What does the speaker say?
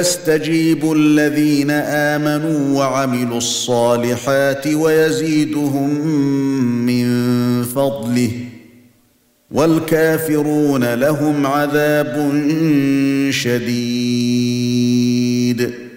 ويستجيب الذين آمنوا وعملوا الصالحات ويزيدهم من فضله والكافرون لهم عذاب شديد